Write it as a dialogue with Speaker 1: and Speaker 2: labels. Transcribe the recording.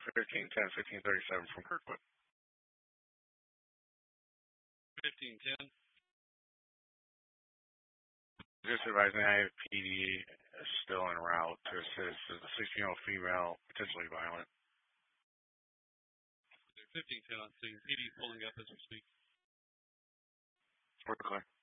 Speaker 1: 1510, 1537 from Kirkwood.
Speaker 2: 1510.
Speaker 1: Just advising IFPD is still en route to assist as a 16-year-old female, potentially violent.
Speaker 2: 1510 on scene. PD pulling up as we speak.
Speaker 1: We're clear.